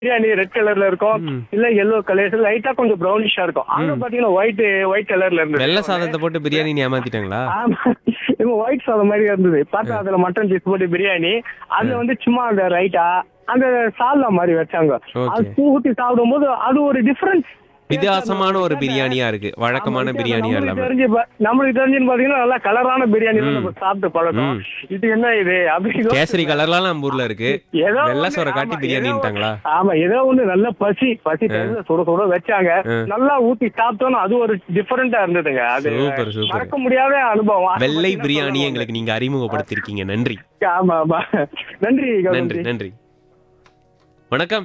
Biryani red கலர்ல இருக்கும், ம். இல்ல எல்லோ கலர், லைட்டா கொஞ்சம் ப்ரௌனிஷா இருக்கும். அங்க பாத்தீங்கன்னா ஒயிட் கலர்ல இருந்தது. வெள்ளை சாதத்தை போட்டு பிரியாணி ஏமாத்திட்டாங்களா? ஆமா, இவங்க ஒயிட் சாதம் மாதிரி இருந்தது. பார்த்தா அதுல மட்டன் பீஸ் போட்டு பிரியாணி, அதுல வந்து சும்மா அந்த ரைட்டா அந்த சால்னா மாதிரி வச்சாங்க. அது ஓகே. ஊத்தி சாப்பிடும்போது அது ஒரு டிஃபரன்ஸ். வித்தியாசமான ஒரு பிரியாணியா இருக்கு, வழக்கமான பிரியாணியா இல்லாம. நம்மளுக்கு தெரிஞ்சுன்னு பாத்தீங்கன்னா நல்லா கலரான பிரியாணி தான் நம்ம சாப்பிட்டு பழக்கம். ம். இது என்ன இது அப்படின்னு கேசரி கலர்லாம் நம்ம ஊர்ல இருக்கு, ஏதோ வெள்ளை ஒண்ணு, சோறை காட்டி ஆமா, பிரியாணிட்டாங்களா? ஆமா, ஏதோ ஒண்ணு நல்ல பசி டைம்ல சுட சுட வச்சாங்க. நல்லா ஊத்தி சாப்பிட்டோம்னா அது ஒரு டிஃபரெண்டா இருந்ததுங்க. அது சூப்பர் சூப்பர். மறக்க முடியாத அனுபவம். அதை வெள்ளை பத்தி பிரியாணி சொல்லணும். எங்களுக்கு நீங்க அறிமுகப்படுத்திருக்கீங்க, நன்றி. ஆமா ஆமா, நன்றி நன்றி கௌதம்ஜி. நன்றி. வணக்கம்.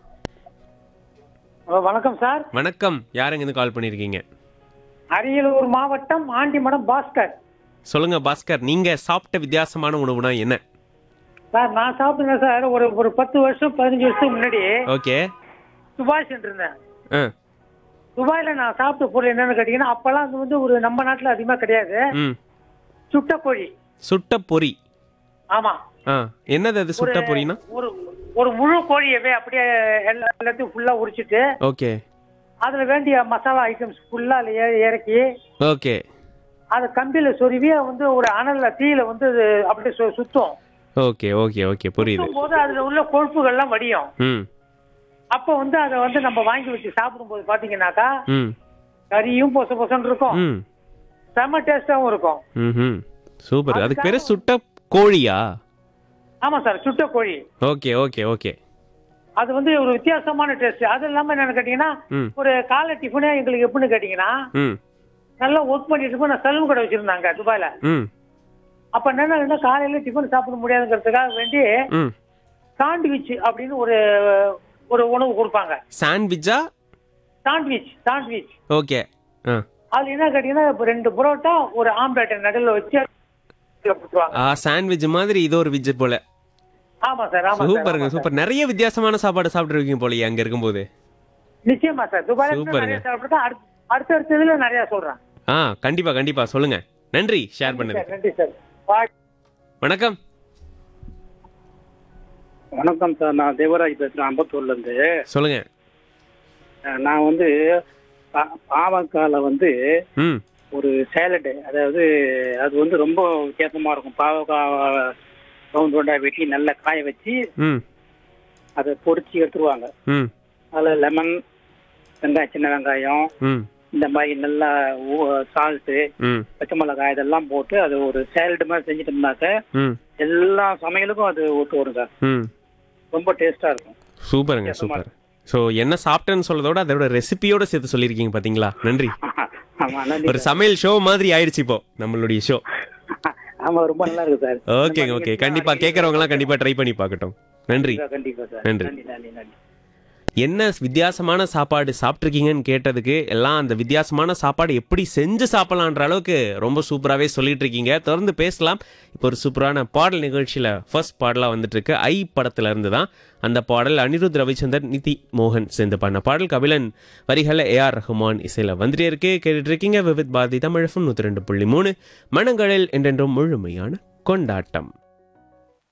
வணக்கம் சார். வணக்கம், யாருங்க இருந்து கால் பண்ணிருக்கீங்க? அரியலூர் மாவட்டம் ஆண்டிமடம் பாஸ்கர். சொல்லுங்க பாஸ்கர், நீங்க சாப்பிட்ட வித்தியாசமான உணவுனா என்ன? சார் நான் சாப்பிட்டேன் சார், ஒரு 10 வருஷம் 15 வருஷத்துக்கு முன்னாடி ஓகே. துபாய் சென்றிருந்தேன். ஆ. துபாயில நான் சாப்பிட்ட பொருள் என்னன்னு கேட்டீங்கன்னா, அப்பெல்லாம் அது வந்து ஒரு நம்ம நாட்டுல அதிகமா கிடையாது. ம். சுட்ட கோழி. சுட்ட பொரி. ஆமா. ஆ, என்னது அது சுட்ட பொரினா? ஒரு ஒரு முழு கோழியவே அப்படியே எல்லாத்தையும் ஃபுல்லா உரிச்சிட்டு ஓகே. அதுல வேண்டிய மசாலா ஐட்டம்ஸ் ஃபுல்லா இறக்கி ஓகே. அதை கம்பியில சொருவி வந்து ஒரு அனல்ல தீயில வந்து அது அப்படியே சுத்தும். ஓகே ஓகே ஓகே, புரியுது. போது அதுல உள்ள கொழுப்புகள்லாம் வடியும். ம். அப்ப வந்து அதை வந்து நம்ம வாங்கி வச்சு சாப்பிடும்போது பாத்தீங்கன்னாக்கா ம். கறியும் பொச பொசன்னு இருக்கும், ம். செம்ம டேஸ்டாவும் இருக்கும். ம். சூப்பர். அதுக்கு பேரு சுட்ட கோழியா? ஆமா சார், சுட்ட கோழி. Okay okay okay. அது வந்து ஒரு வித்தியாசமான டேஸ்ட். அது இல்லாம என்னன்னு கேட்டீங்கன்னா, ம். ஒரு காலை டிஃபனே எங்களுக்கு எப்படின்னு கேட்டீங்கன்னா, ம். நல்லா ஒர்க் பண்ணிட்டு இருப்போம். நான் சலூன் கடை வச்சிருந்தாங்க துபாயில. ம். அப்ப என்னன்னா காலையில டிஃபன் சாப்பிட முடியாதுங்கிறதுக்காக வேண்டி ம். சாண்ட்விச் அப்படின்னு ஒரு ஒரு உணவு கொடுப்பாங்க. சாண்ட்விச்சா? சாண்ட்விச். ஓகே. ஆ. அது என்ன கேட்டீங்கன்னா, 2 புரோட்டா ஒரு ஆம்லெட் நடுவில் வச்சு கொடுத்துருவாங்க. சாண்ட்விச் மாதிரி இது ஒரு விஜ் போல. ஆமா சார், ஆமா சார். சூப்பருங்க சூப்பர். நிறைய வித்தியாசமான சாப்பாடு சாப்பிட்டுருக்கீங்க போலயே அங்க இருக்கும்போது. நிச்சயமா சார், துபாயில சூப்பருங்க. நிறைய சாப்பிட்டு அடுத்தடுத்ததுல நிறைய சொல்றேன். ஆ, கண்டிப்பா கண்டிப்பா சொல்லுங்க. நன்றி ஷேர் பண்ணது. நன்றி சார். பாய். வணக்கம். வணக்கம் சார், நான் தேவராஜ் பேசுறேன் அம்பத்தூர்ல இருந்து. சொல்லுங்க. நான் வந்து பாவக்கால வந்து ம். ஒரு சேலடு, அதாவது அது வந்து ரொம்ப வித்தியாசமா இருக்கும். பாவக்காய் ரவுண்ட் ரவுண்டா வெட்டி நல்லா காய வச்சு ம். அதை பொரிச்சு எடுத்துருவாங்க. ம். அதில் லெமன், வெங்காயம், சின்ன வெங்காயம், ம். இந்த மாதிரி நல்லா சால்ட்டு, ம். பச்சை மிளகாய் இதெல்லாம் போட்டு அது ஒரு சேலடு மாதிரி செஞ்சுட்டோம்னாக்க ம். எல்லா சமையலுக்கும் அது ஒத்து வரும் சார். ம். ரொம்ப டேஸ்டா இருக்கும். சூப்பருங்க சூப்பர். ஸோ என்ன சாப்பிட்டேன்னு சொல்றதோட அதோட ரெசிபியோட சேர்த்து சொல்லியிருக்கீங்க பாத்தீங்களா? நன்றி. ஆமா, நன்றி ஒரு சார். சமையல் ஷோ மாதிரி ஆயிடுச்சு இப்போ நம்மளுடைய ஷோ. ஆமா, ரொம்ப நல்லா இருக்கு சார். ஓகேங்க ஓகே, கண்டிப்பா கேட்கறவங்க எல்லாம் கண்டிப்பா ட்ரை பண்ணி பார்க்கட்டும். நன்றி. கண்டிப்பா சார். நன்றி. நன்றி நன்றி நன்றி. என்ன வித்தியாசமான சாப்பாடு சாப்பிட்ருக்கீங்கன்னு கேட்டதுக்கு எல்லாம் அந்த வித்தியாசமான சாப்பாடு எப்படி செஞ்சு சாப்பிடலான்ற அளவுக்கு ரொம்ப சூப்பராகவே சொல்லிட்டு இருக்கீங்க. தொடர்ந்து பேசலாம். இப்போ ஒரு சூப்பரான பாடல் நிகழ்ச்சியில் ஃபர்ஸ்ட் பாடலாக வந்துட்டு இருக்கு. ஐ படத்துல இருந்து தான் அந்த பாடல். அனிருத் ரவிச்சந்தர், நிதி மோகன் சேர்ந்து பண்ண பாடல். கபிலன் வரிகளை AR ரஹ்மான் இசையில் வந்துட்டே இருக்கு. கேட்டுட்டு இருக்கீங்க விவித் பாரதி தமிழ் FM 102.3 மனங்களில் என்றென்றும் முழுமையான கொண்டாட்டம்.